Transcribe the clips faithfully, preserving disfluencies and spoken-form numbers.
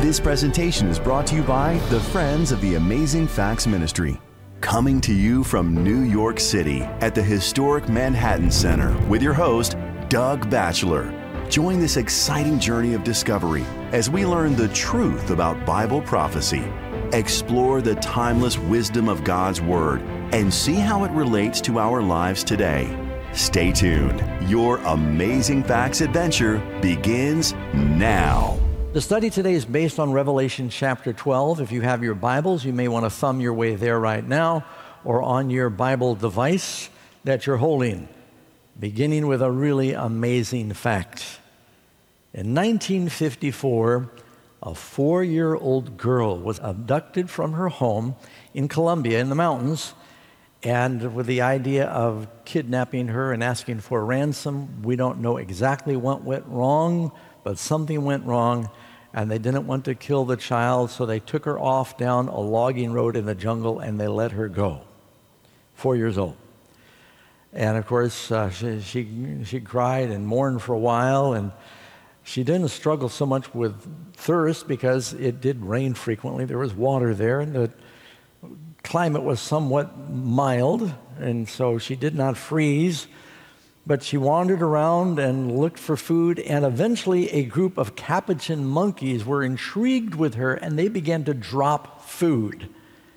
This presentation is brought to you by the Friends of the Amazing Facts Ministry. Coming to you from New York City at the historic Manhattan Center with your host, Doug Batchelor. Join this exciting journey of discovery as we learn the truth about Bible prophecy, explore the timeless wisdom of God's Word, and see how it relates to our lives today. Stay tuned. Your Amazing Facts adventure begins now. The study today is based on Revelation chapter twelve. If you have your Bibles, you may want to thumb your way there right now or on your Bible device that you're holding, beginning with a really amazing fact. In nineteen fifty-four, a four-year-old girl was abducted from her home in Colombia in the mountains, and with the idea of kidnapping her and asking for a ransom. We don't know exactly what went wrong, but something went wrong, and they didn't want to kill the child, so they took her off down a logging road in the jungle, and they let her go. Four years old. And of course, uh, she, she, she cried and mourned for a while, and she didn't struggle so much with thirst because it did rain frequently. There was water there, and the climate was somewhat mild, and so she did not freeze. But she wandered around and looked for food, and eventually a group of capuchin monkeys were intrigued with her, and they began to drop food.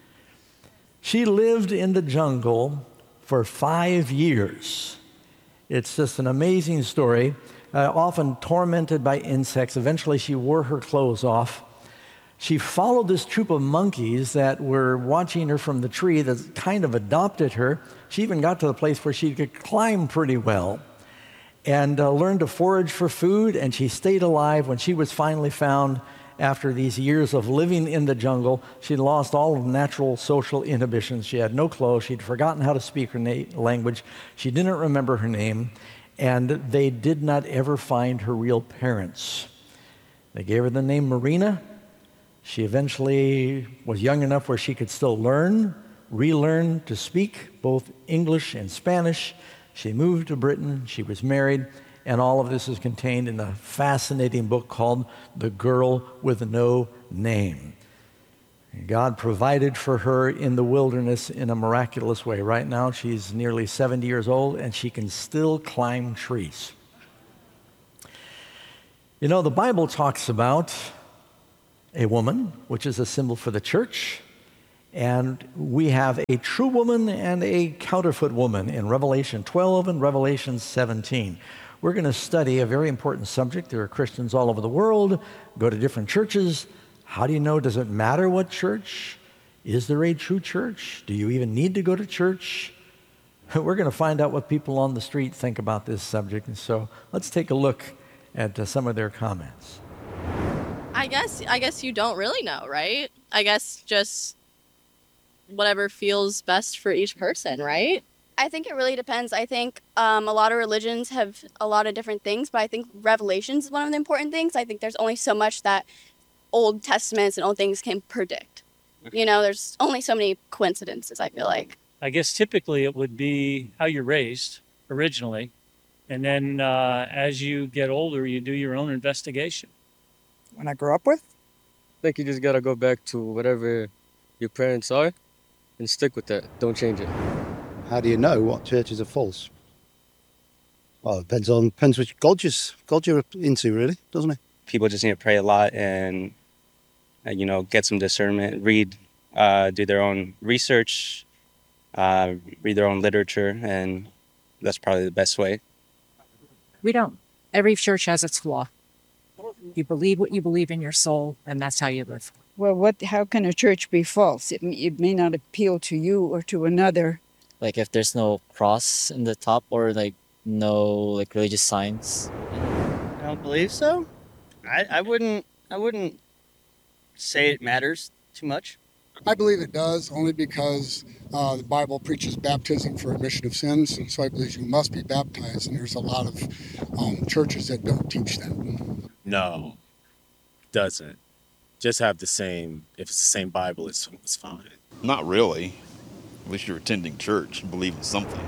She lived in the jungle for five years. It's just an amazing story. Uh, often tormented by insects, eventually she wore her clothes off. She followed this troop of monkeys that were watching her from the tree that kind of adopted her. She even got to the place where she could climb pretty well and uh, learned to forage for food, and she stayed alive. When she was finally found after these years of living in the jungle, she'd lost all of natural social inhibitions. She had no clothes. She'd forgotten how to speak her na- language. She didn't remember her name, and they did not ever find her real parents. They gave her the name Marina. She eventually was young enough where she could still learn, relearn to speak both English and Spanish. She moved to Britain, she was married, and all of this is contained in a fascinating book called The Girl with No Name. God provided for her in the wilderness in a miraculous way. Right now, she's nearly seventy years old, and she can still climb trees. You know, the Bible talks about a woman, which is a symbol for the church, and we have a true woman and a counterfeit woman in Revelation twelve and Revelation seventeen. We're going to study a very important subject. There are Christians all over the world, go to different churches. How do you know? Does it matter what church? Is there a true church? Do you even need to go to church? We're going to find out what people on the street think about this subject, and so let's take a look at uh, some of their comments. I guess I guess you don't really know, right? I guess just whatever feels best for each person, right? I think it really depends. I think um, a lot of religions have a lot of different things, but I think Revelations is one of the important things. I think there's only so much that Old Testaments and old things can predict. You know, there's only so many coincidences, I feel like. I guess typically it would be how you're raised originally, and then uh, as you get older, you do your own investigation. When I grew up with? I think you just gotta go back to whatever your parents are and stick with that. Don't change it. How do you know what churches are false? Well, it depends on depends which God you're, God you're into, really, doesn't it? People just need to pray a lot and, uh, you know, get some discernment, read, uh, do their own research, uh, read their own literature, and that's probably the best way. We don't. Every church has its flaw. You believe what you believe in your soul, and that's how you live. Well, what? How can a church be false? It, it may not appeal to you or to another. Like if there's no cross in the top or like no like religious signs. I don't believe so. I, I wouldn't. I wouldn't say it matters too much. I believe it does, only because uh, the Bible preaches baptism for remission of sins, so I believe you must be baptized, and there's a lot of um, churches that don't teach that. No, doesn't. Just have the same, if it's the same Bible, it's, it's fine. Not really. At least you're attending church and believe in something.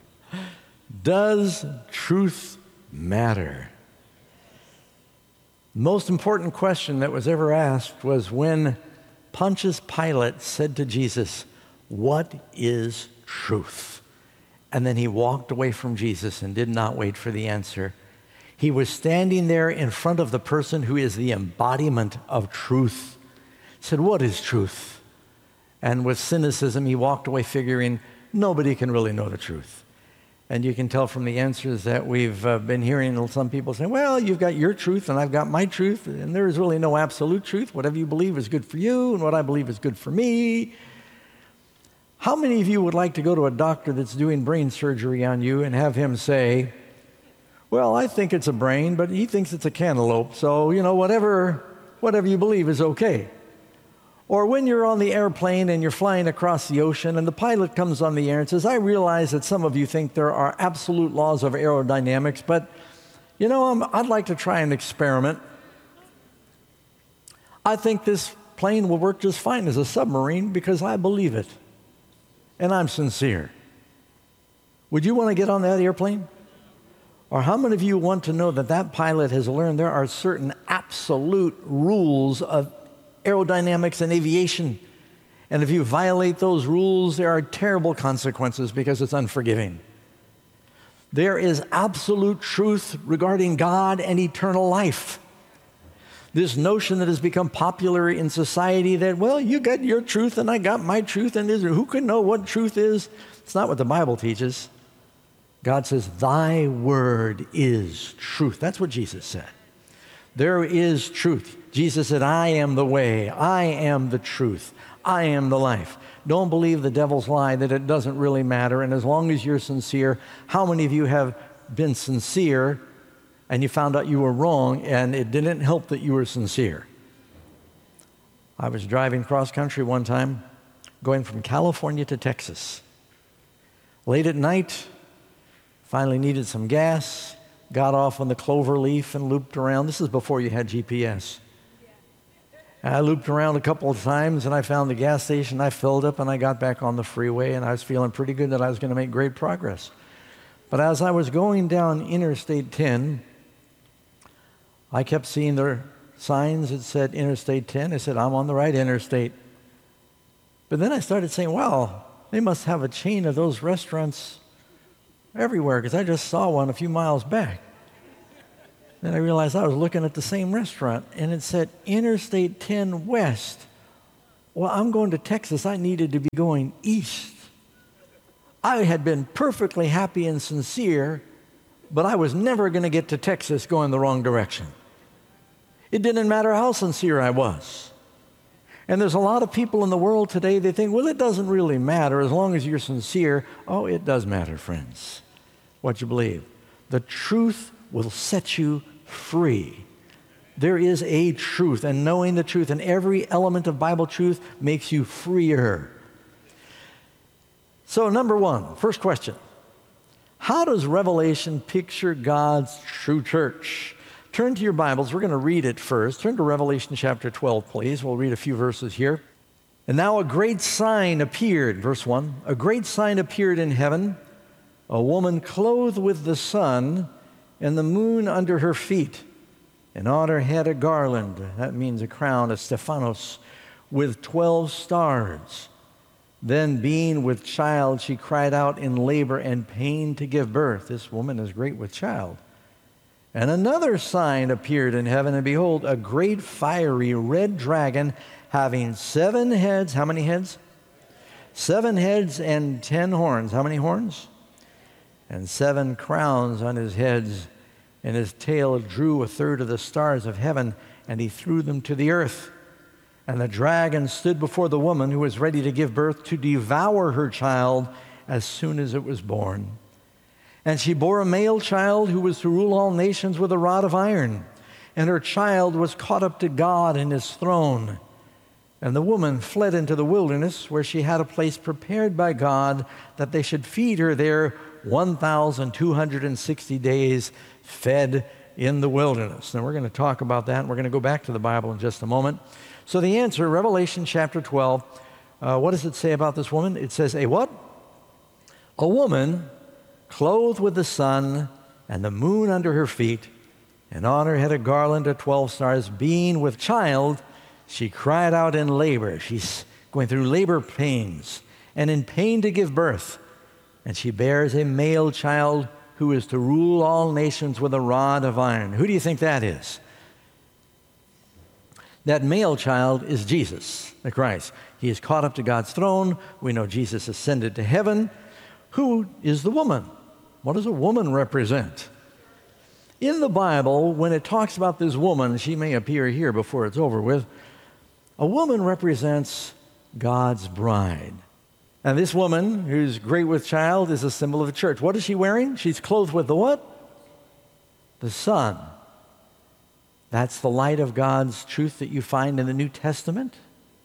Does truth matter? Most important question that was ever asked was when Pontius Pilate said to Jesus, "What is truth?" And then he walked away from Jesus and did not wait for the answer. He was standing there in front of the person who is the embodiment of truth. He said, "What is truth?" And with cynicism, he walked away figuring nobody can really know the truth. And you can tell from the answers that we've uh, been hearing some people say, well, you've got your truth and I've got my truth, and there is really no absolute truth. Whatever you believe is good for you, and what I believe is good for me. How many of you would like to go to a doctor that's doing brain surgery on you and have him say, well, I think it's a brain, but he thinks it's a cantaloupe, so, you know, whatever, whatever you believe is okay. Or when you're on the airplane and you're flying across the ocean and the pilot comes on the air and says, I realize that some of you think there are absolute laws of aerodynamics, but, you know, I'm, I'd like to try an experiment. I think this plane will work just fine as a submarine because I believe it, and I'm sincere. Would you want to get on that airplane? Or how many of you want to know that that pilot has learned there are certain absolute rules of aerodynamics and aviation, and if you violate those rules, there are terrible consequences because it's unforgiving. There is absolute truth regarding God and eternal life. This notion that has become popular in society that, well, you got your truth and I got my truth, and who can know what truth is? It's not what the Bible teaches. God says, thy word is truth. That's what Jesus said. There is truth. Jesus said, I am the way, I am the truth, I am the life. Don't believe the devil's lie that it doesn't really matter, and as long as you're sincere, how many of you have been sincere and you found out you were wrong and it didn't help that you were sincere? I was driving cross country one time, going from California to Texas. Late at night, finally needed some gas, got off on the Clover Leaf and looped around. This is before you had G P S. I looped around a couple of times and I found the gas station. I filled up and I got back on the freeway, and I was feeling pretty good that I was going to make great progress. But as I was going down Interstate ten, I kept seeing the signs that said Interstate ten. I said, I'm on the right interstate. But then I started saying, wow, they must have a chain of those restaurants everywhere, because I just saw one a few miles back. Then I realized I was looking at the same restaurant, and it said Interstate ten West. Well, I'm going to Texas. I needed to be going east. I had been perfectly happy and sincere, but I was never going to get to Texas going the wrong direction. It didn't matter how sincere I was. And there's a lot of people in the world today, they think, well, it doesn't really matter as long as you're sincere. Oh, it does matter, friends, what you believe. The truth will set you free. There is a truth, and knowing the truth and every element of Bible truth makes you freer. So number one, first question, how does Revelation picture God's true church? Turn to your Bibles. We're going to read it first. Turn to Revelation chapter twelve, please. We'll read a few verses here. And now a great sign appeared, verse one, a great sign appeared in heaven, a woman clothed with the sun and the moon under her feet, and on her head a garland, that means a crown, a Stephanos, with twelve stars. Then being with child, she cried out in labor and pain to give birth. This woman is great with child. And another sign appeared in heaven, and behold, a great fiery red dragon having seven heads. How many heads? Seven heads and ten horns. How many horns? And seven crowns on his heads, and his tail drew a third of the stars of heaven, and he threw them to the earth. And the dragon stood before the woman who was ready to give birth to devour her child as soon as it was born. And she bore a male child who was to rule all nations with a rod of iron. And her child was caught up to God in his throne. And the woman fled into the wilderness, where she had a place prepared by God that they should feed her there one thousand two hundred sixty days, fed in the wilderness. Now we're going to talk about that, and we're going to go back to the Bible in just a moment. So the answer, Revelation chapter twelve, uh, what does it say about this woman? It says, a what? A woman clothed with the sun and the moon under her feet, and on her head a garland of twelve stars. Being with child, she cried out in labor. She's going through labor pains and in pain to give birth. And she bears a male child who is to rule all nations with a rod of iron. Who do you think that is? That male child is Jesus, the Christ. He is caught up to God's throne. We know Jesus ascended to heaven. Who is the woman? What does a woman represent? In the Bible, when it talks about this woman, she may appear here before it's over with, a woman represents God's bride. And this woman, who's great with child, is a symbol of the church. What is she wearing? She's clothed with the what? The sun. That's the light of God's truth that you find in the New Testament.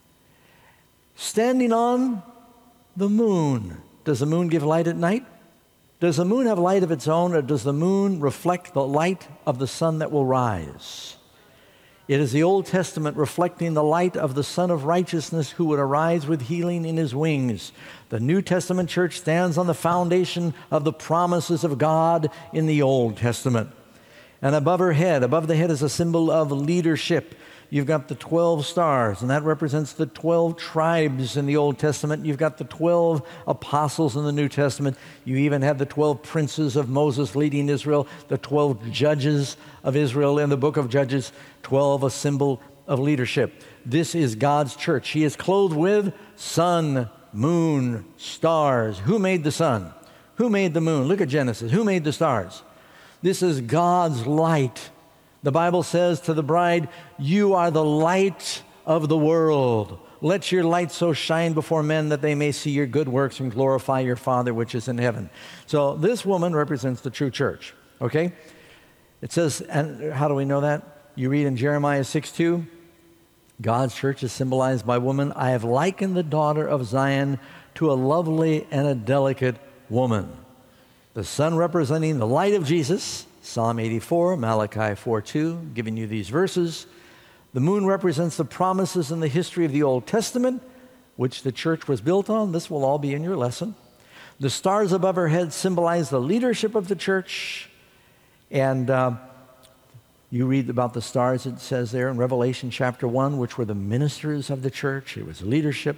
Standing on the moon. Does the moon give light at night? Does the moon have light of its own, or does the moon reflect the light of the sun that will rise? It is the Old Testament reflecting the light of the Son of Righteousness who would arise with healing in his wings. The New Testament church stands on the foundation of the promises of God in the Old Testament. And above her head, above the head is a symbol of leadership. You've got the twelve stars, and that represents the twelve tribes in the Old Testament. You've got the twelve apostles in the New Testament. You even have the twelve princes of Moses leading Israel, the twelve judges of Israel in the book of Judges, twelve, a symbol of leadership. This is God's church. He is clothed with sun, moon, stars. Who made the sun? Who made the moon? Look at Genesis. Who made the stars? This is God's light. The Bible says to the bride, you are the light of the world. Let your light so shine before men that they may see your good works and glorify your Father which is in heaven. So this woman represents the true church, okay? It says, and how do we know that? You read in Jeremiah six two, God's church is symbolized by woman. I have likened the daughter of Zion to a lovely and a delicate woman. The sun representing the light of Jesus, Psalm eighty-four, Malachi four two, giving you these verses. The moon represents the promises in the history of the Old Testament, which the church was built on. This will all be in your lesson. The stars above her head symbolize the leadership of the church. And uh, you read about the stars, it says there in Revelation chapter one, which were the ministers of the church. It was leadership.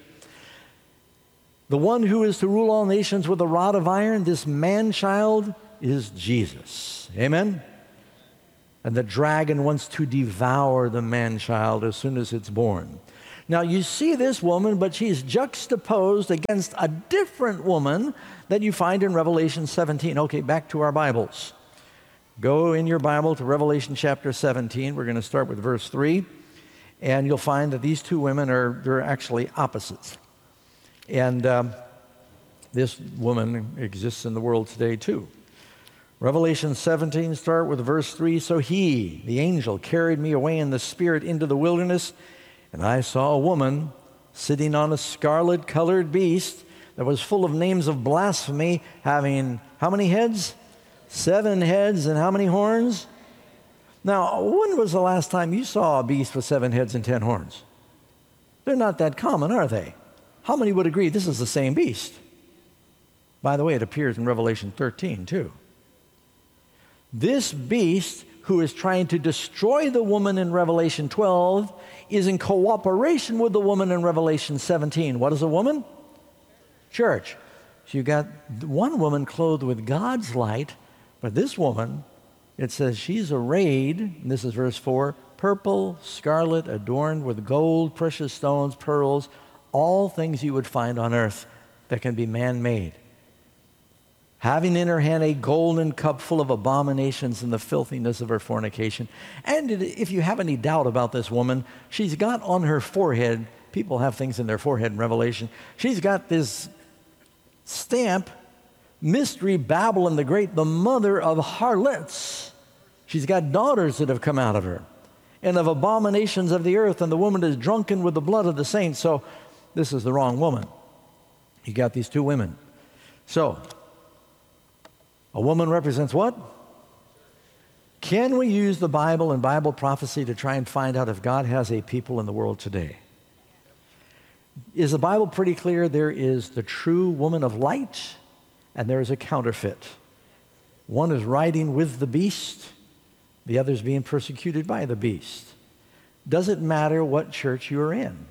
The one who is to rule all nations with a rod of iron, this man-child, is Jesus. Amen? And the dragon wants to devour the man-child as soon as it's born. Now, you see this woman, but she's juxtaposed against a different woman that you find in Revelation seventeen. Okay, back to our Bibles. Go in your Bible to Revelation chapter seventeen. We're going to start with verse three. And you'll find that these two women are they're actually opposites. And um, this woman exists in the world today too. Revelation seventeen, start with verse three. So he, the angel, carried me away in the spirit into the wilderness, and I saw a woman sitting on a scarlet-colored beast that was full of names of blasphemy, having how many heads? Seven heads, and how many horns? Now, when was the last time you saw a beast with seven heads and ten horns? They're not that common, are they? How many would agree this is the same beast? By the way, it appears in Revelation thirteen, too. This beast, who is trying to destroy the woman in Revelation twelve, is in cooperation with the woman in Revelation seventeen. What is a woman? Church. So you've got one woman clothed with God's light, but this woman, it says she's arrayed, and this is verse four, purple, scarlet, adorned with gold, precious stones, pearls, all things you would find on earth that can be man-made. Having in her hand a golden cup full of abominations and the filthiness of her fornication. And if you have any doubt about this woman, she's got on her forehead, people have things in their forehead in Revelation, she's got this stamp, Mystery Babylon the Great, the mother of harlots. She's got daughters that have come out of her, and of abominations of the earth, and the woman is drunken with the blood of the saints. So this is the wrong woman. You got these two women. So, a woman represents what? Can we use the Bible and Bible prophecy to try and find out if God has a people in the world today? Is the Bible pretty clear? There is the true woman of light, and there is a counterfeit. One is riding with the beast, The other's being persecuted by the beast. Doesn't matter what church you're in.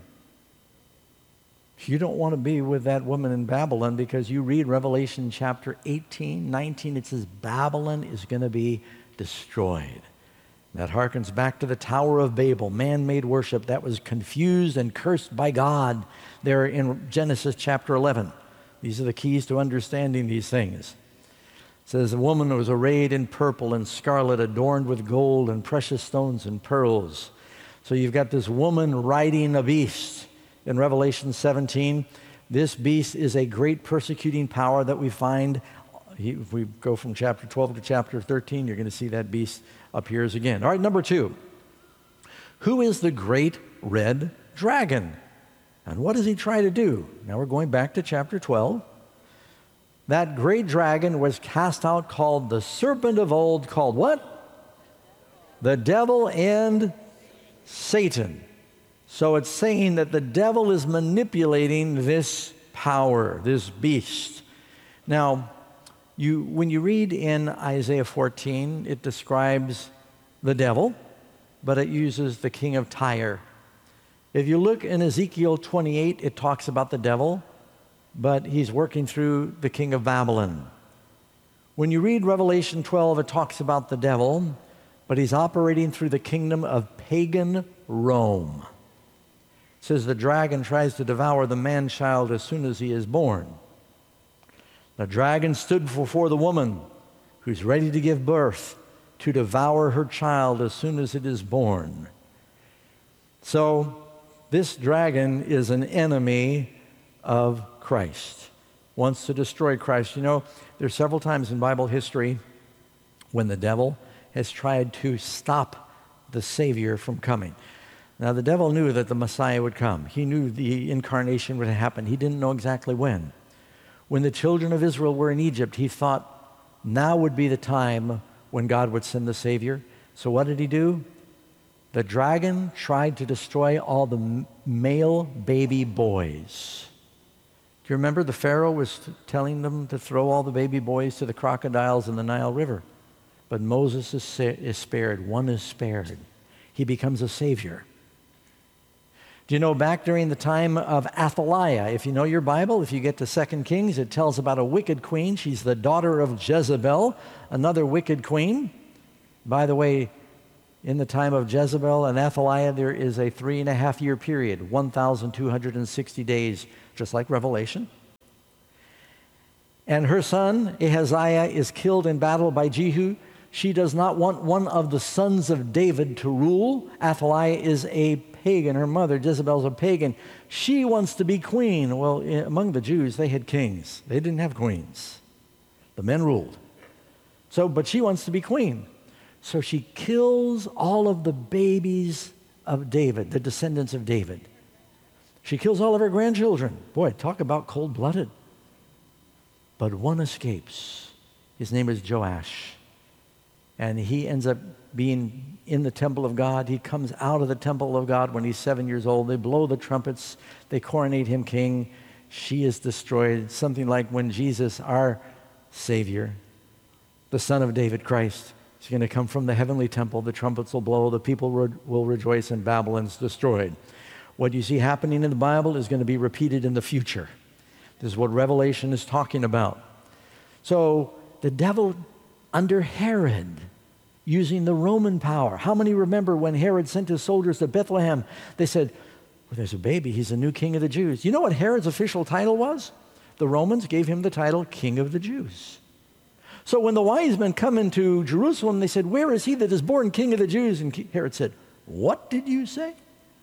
You don't want to be with that woman in Babylon, because you read Revelation chapter eighteen, nineteen, it says Babylon is going to be destroyed. That harkens back to the Tower of Babel, man-made worship that was confused and cursed by God there in Genesis chapter eleven. These are the keys to understanding these things. It says, a woman was arrayed in purple and scarlet, adorned with gold and precious stones and pearls. So you've got this woman riding a beast in Revelation seventeen. This beast is a great persecuting power that we find. If we go from chapter twelve to chapter thirteen, you're going to see that beast appears again. All right, number two. Who is the great red dragon? And what does he try to do? Now we're going back to chapter twelve. That great dragon was cast out, called the serpent of old, called what? The devil and Satan. So it's saying that the devil is manipulating this power, this beast. Now, you, when you read in Isaiah fourteen, it describes the devil, but it uses the king of Tyre. If you look in Ezekiel twenty-eight, it talks about the devil, but he's working through the king of Babylon. When you read Revelation twelve, it talks about the devil, but he's operating through the kingdom of pagan Rome. It says the dragon tries to devour the man-child as soon as he is born. The dragon stood before the woman who's ready to give birth to devour her child as soon as it is born. So this dragon is an enemy of Christ, wants to destroy Christ. You know, there's several times in Bible history when the devil has tried to stop the Savior from coming. Now, the devil knew that the Messiah would come. He knew the incarnation would happen. He didn't know exactly when. When the children of Israel were in Egypt, he thought now would be the time when God would send the Savior. So what did he do? The dragon tried to destroy all the male baby boys. Do you remember the Pharaoh was telling them to throw all the baby boys to the crocodiles in the Nile River? But Moses is, is spared. One is spared. He becomes a savior. Do you know, back during the time of Athaliah, if you know your Bible, if you get to Second Kings, it tells about a wicked queen. She's the daughter of Jezebel, another wicked queen. By the way, in the time of Jezebel and Athaliah, there is a three and a half year period, one thousand two hundred sixty days, just like Revelation. And her son, Ahaziah, is killed in battle by Jehu. She does not want one of the sons of David to rule. Athaliah is a pagan. Her mother, Jezebel's a pagan. She wants to be queen. Well, among the Jews, they had kings. They didn't have queens. The men ruled. So, but she wants to be queen. So she kills all of the babies of David, the descendants of David. She kills all of her grandchildren. Boy, talk about cold-blooded. But one escapes. His name is Joash. And he ends up being in the temple of God. He comes out of the temple of God when he's seven years old. They blow the trumpets. They coronate him king. She is destroyed. Something like when Jesus, our Savior, the Son of David, Christ, is going to come from the heavenly temple. The trumpets will blow. The people re- will rejoice, and Babylon's destroyed. What you see happening in the Bible is going to be repeated in the future. This is what Revelation is talking about. So the devil under Herod, using the Roman power. How many remember when Herod sent his soldiers to Bethlehem? They said, well, there's a baby. He's the new king of the Jews. You know what Herod's official title was? The Romans gave him the title King of the Jews. So when the wise men come into Jerusalem, they said, where is he that is born King of the Jews? And Herod said, what did you say?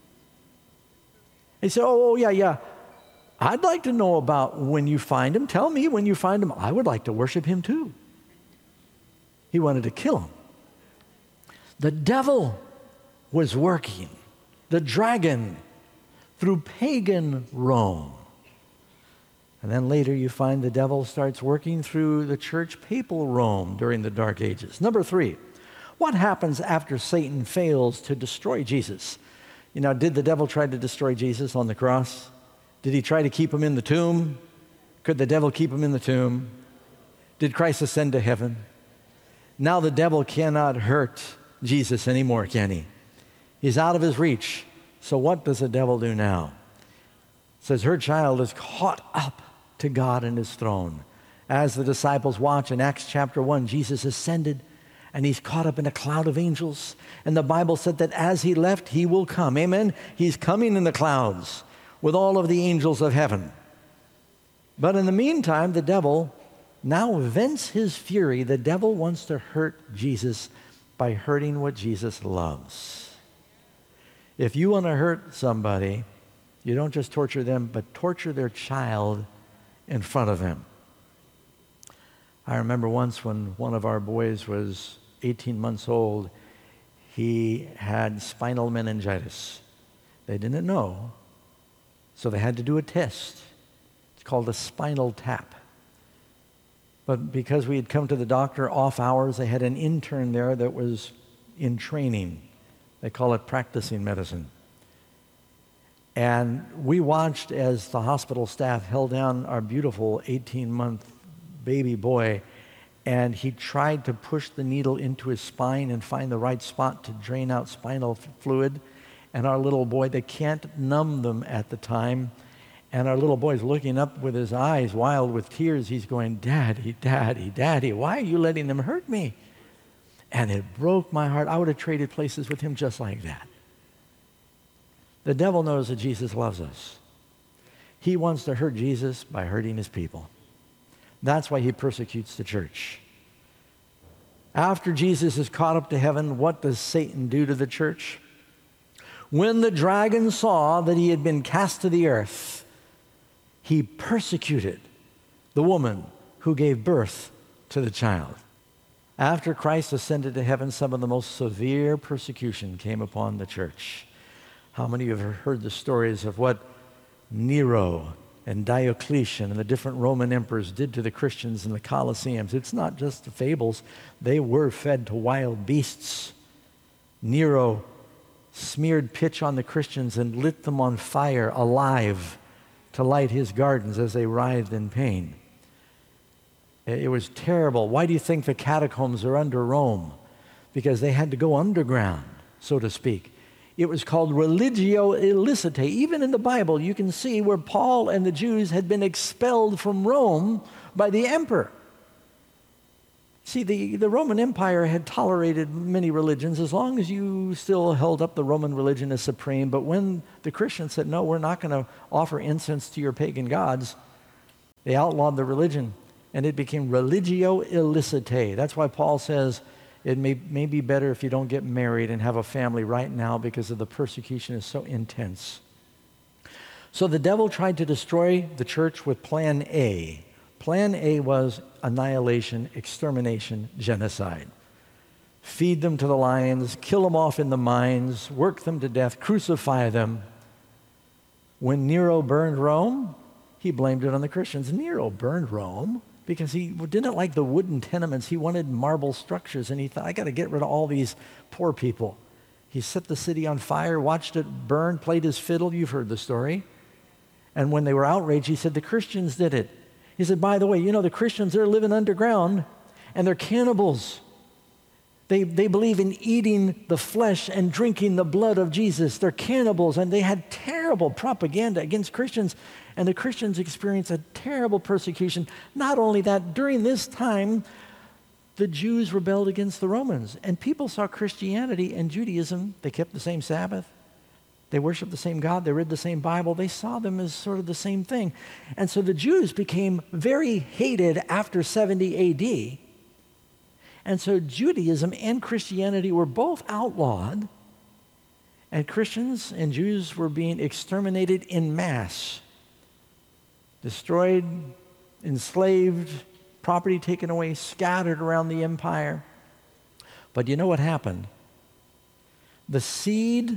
He said, oh, oh, yeah, yeah. I'd like to know about when you find him. Tell me when you find him. I would like to worship him too. He wanted to kill him. The devil was working, the dragon, through pagan Rome. And then later you find the devil starts working through the church papal Rome during the Dark Ages. Number three, what happens after Satan fails to destroy Jesus? You know, did the devil try to destroy Jesus on the cross? Did he try to keep him in the tomb? Could the devil keep him in the tomb? Did Christ ascend to heaven? Now the devil cannot hurt Jesus anymore, can he? He's out of his reach. So what does the devil do now? It says her child is caught up to God and his throne. As the disciples watch in Acts chapter one, Jesus ascended and he's caught up in a cloud of angels. And the Bible said that as he left, he will come. Amen? He's coming in the clouds with all of the angels of heaven. But in the meantime, the devil now vents his fury. The devil wants to hurt Jesus by hurting what Jesus loves. If you want to hurt somebody, you don't just torture them, but torture their child in front of them. I remember once when one of our boys was eighteen months old, he had spinal meningitis. They didn't know, so they had to do a test. It's called a spinal tap. But because we had come to the doctor off hours, they had an intern there that was in training. They call it practicing medicine. And we watched as the hospital staff held down our beautiful eighteen-month baby boy, and he tried to push the needle into his spine and find the right spot to drain out spinal f- fluid. And our little boy, they can't numb them at the time. And our little boy's looking up with his eyes wild with tears. He's going, "Daddy, Daddy, Daddy, why are you letting them hurt me?" And it broke my heart. I would have traded places with him just like that. The devil knows that Jesus loves us. He wants to hurt Jesus by hurting his people. That's why he persecutes the church. After Jesus is caught up to heaven, what does Satan do to the church? When the dragon saw that he had been cast to the earth, he persecuted the woman who gave birth to the child. After Christ ascended to heaven, some of the most severe persecution came upon the church. How many of you have heard the stories of what Nero and Diocletian and the different Roman emperors did to the Christians in the Colosseums? It's not just the fables. They were fed to wild beasts. Nero smeared pitch on the Christians and lit them on fire alive to light his gardens as they writhed in pain. It was terrible. Why do you think the catacombs are under Rome? Because they had to go underground, so to speak. It was called religio illicitae. Even in the Bible, you can see where Paul and the Jews had been expelled from Rome by the emperor. See, the, the Roman Empire had tolerated many religions as long as you still held up the Roman religion as supreme. But when the Christians said, "No, we're not going to offer incense to your pagan gods," they outlawed the religion, and it became religio illicitae. That's why Paul says it may, may be better if you don't get married and have a family right now because of the persecution is so intense. So the devil tried to destroy the church with plan A. Plan A was annihilation, extermination, genocide. Feed them to the lions, kill them off in the mines, work them to death, crucify them. When Nero burned Rome, he blamed it on the Christians. Nero burned Rome because he didn't like the wooden tenements. He wanted marble structures, and he thought, "I got to get rid of all these poor people." He set the city on fire, watched it burn, played his fiddle. You've heard the story. And when they were outraged, he said, "The Christians did it." He said, "By the way, you know, the Christians, they're living underground, and they're cannibals. They, they believe in eating the flesh and drinking the blood of Jesus. They're cannibals." And they had terrible propaganda against Christians, and the Christians experienced a terrible persecution. Not only that, during this time, the Jews rebelled against the Romans, and people saw Christianity and Judaism. They kept the same Sabbath. They worshiped the same God. They read the same Bible. They saw them as sort of the same thing. And so the Jews became very hated after seventy A D. And so Judaism and Christianity were both outlawed. And Christians and Jews were being exterminated en masse. Destroyed, enslaved, property taken away, scattered around the empire. But you know what happened? The seed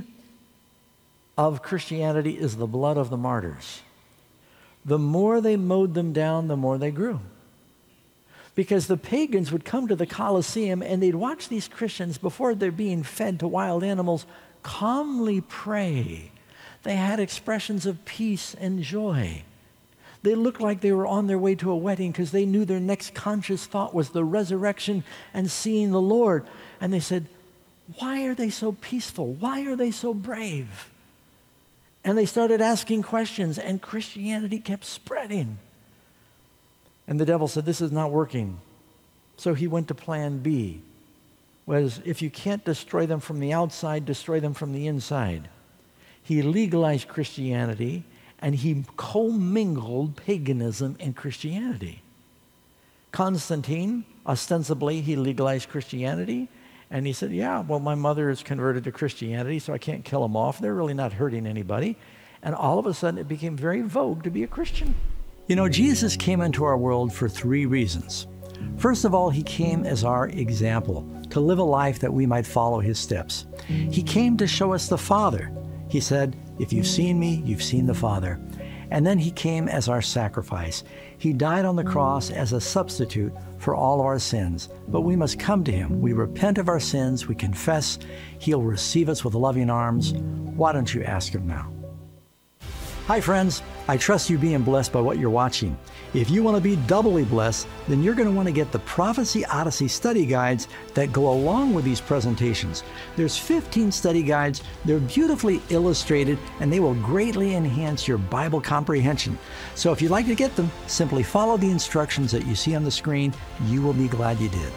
of Christianity is the blood of the martyrs. The more they mowed them down, the more they grew. Because the pagans would come to the Colosseum and they'd watch these Christians before they're being fed to wild animals calmly pray. They had expressions of peace and joy. They looked like they were on their way to a wedding because they knew their next conscious thought was the resurrection and seeing the Lord. And they said, Why are they so peaceful? Why are they so brave? And they started asking questions, and Christianity kept spreading. And the devil said, this is not working. So he went to plan B, was if you can't destroy them from the outside, destroy them from the inside. He legalized Christianity, and he commingled paganism and Christianity. Constantine, ostensibly, he legalized Christianity, and he said, yeah, well, my mother is converted to Christianity, so I can't kill them off. They're really not hurting anybody. And all of a sudden, it became very vogue to be a Christian. You know, Jesus came into our world for three reasons. First of all, he came as our example, to live a life that we might follow his steps. He came to show us the Father. He said, if you've seen me, you've seen the Father. And then he came as our sacrifice. He died on the cross as a substitute for all of our sins. But we must come to him. We repent of our sins. We confess. He'll receive us with loving arms. Why don't you ask him now? Hi, friends. I trust you being blessed by what you're watching. If you want to be doubly blessed, then you're going to want to get the Prophecy Odyssey study guides that go along with these presentations. There's fifteen study guides. They're beautifully illustrated, and they will greatly enhance your Bible comprehension. So if you'd like to get them, simply follow the instructions that you see on the screen. You will be glad you did.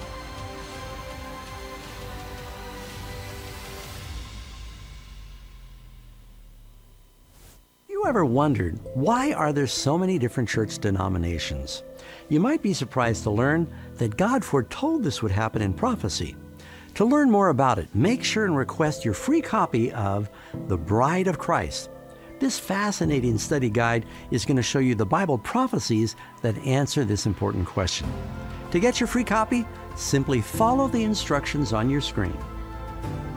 Ever wondered, why are there so many different church denominations? You might be surprised to learn that God foretold this would happen in prophecy. To learn more about it, make sure and request your free copy of The Bride of Christ. This fascinating study guide is going to show you the Bible prophecies that answer this important question. To get your free copy, simply follow the instructions on your screen.